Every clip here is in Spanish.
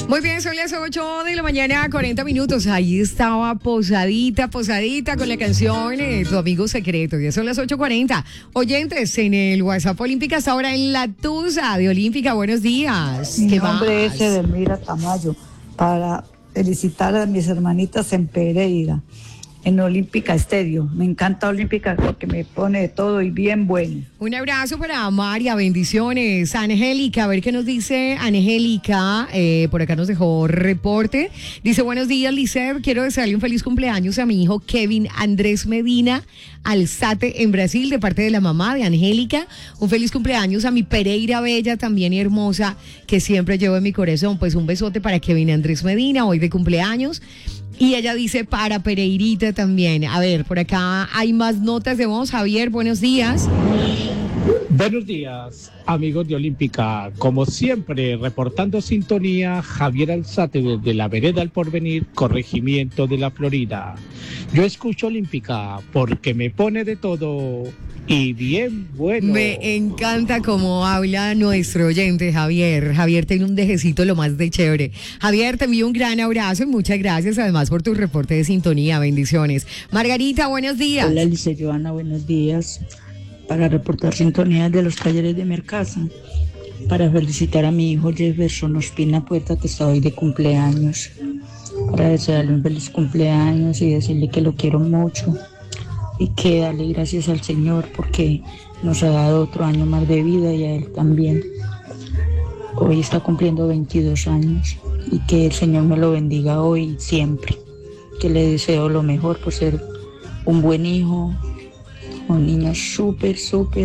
Muy bien, son las 8 de la mañana, 40 minutos. Ahí estaba posadita con la canción Tu Amigo Secreto. Ya son las 8:40. Oyentes en el WhatsApp Olímpica, hasta ahora en la Tusa de Olímpica. Buenos días. Mi nombre es Edelmira Tamayo, para felicitar a mis hermanitas en Pereira, en Olímpica Estéreo. Me encanta Olímpica porque me pone de todo y bien bueno. Un abrazo para María, bendiciones. Angélica, a ver qué nos dice Angélica. Por acá nos dejó reporte. Dice, buenos días, Lisset. Quiero desearle un feliz cumpleaños a mi hijo Kevin Andrés Medina Alzate en Brasil, de parte de la mamá de Angélica. Un feliz cumpleaños a mi Pereira bella, también hermosa, que siempre llevo en mi corazón. Pues un besote para Kevin Andrés Medina, hoy de cumpleaños. Y ella dice para Pereirita también. A ver, por acá hay más notas de voz. Javier, buenos días. Buenos días, amigos de Olímpica. Como siempre, reportando sintonía, Javier Alzate desde la Vereda El Porvenir, corregimiento de la Florida. Yo escucho Olímpica porque me pone de todo y bien bueno. Me encanta cómo habla nuestro oyente, Javier. Javier tiene un dejecito lo más de chévere. Javier, te envío un gran abrazo y muchas gracias además por tu reporte de sintonía. Bendiciones. Margarita, buenos días. Hola, Lice Joana, buenos días. Para reportar sintonía de los talleres de Mercasa, para felicitar a mi hijo Jefferson Ospina Puerta, que está hoy de cumpleaños, para desearle un feliz cumpleaños y decirle que lo quiero mucho y que darle gracias al Señor porque nos ha dado otro año más de vida y a él también. Hoy está cumpliendo 22 años y que el Señor me lo bendiga hoy y siempre, que le deseo lo mejor por ser un buen hijo, un niño súper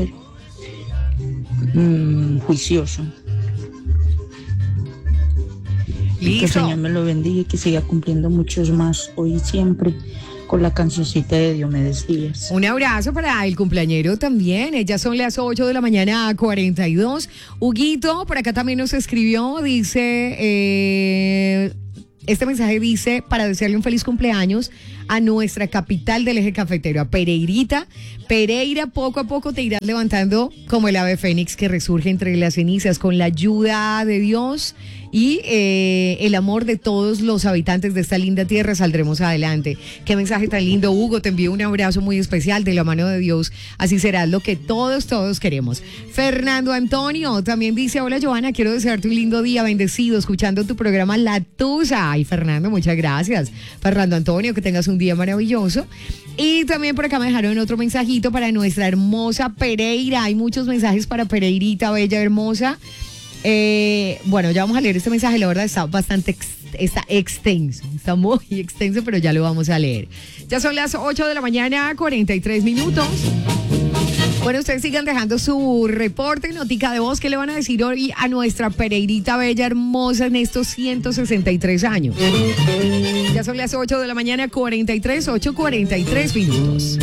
juicioso. Listo. Que el Señor me lo bendiga y que siga cumpliendo muchos más hoy y siempre con la cancioncita de Diomedes Díaz. Un abrazo para el cumpleañero también. Ellas son las 8 de la mañana, 42. Huguito, por acá también nos escribió, dice... Este mensaje dice, para desearle un feliz cumpleaños a nuestra capital del eje cafetero, a Pereirita. Pereira, poco a poco te irás levantando como el ave fénix que resurge entre las cenizas, con la ayuda de Dios y el amor de todos los habitantes de esta linda tierra saldremos adelante. Qué mensaje tan lindo, Hugo. Te envío un abrazo muy especial de la mano de Dios. Así será lo que todos queremos. Fernando Antonio también dice, hola Joana, quiero desearte un lindo día, bendecido, escuchando tu programa La Tusa. Ay, Fernando, muchas gracias. Fernando Antonio, que tengas un día maravilloso. Y también por acá me dejaron otro mensajito para nuestra hermosa Pereira. Hay muchos mensajes para Pereirita, bella, hermosa. Bueno, ya vamos a leer este mensaje. La verdad está bastante está extenso. Está muy extenso, pero ya lo vamos a leer. Ya son las 8 de la mañana, 43 minutos. Bueno, ustedes sigan dejando su reporte, notica de voz. ¿Qué le van a decir hoy a nuestra Pereirita bella, hermosa, en estos 163 años? Ya son las 8 de la mañana, 8:43 minutos.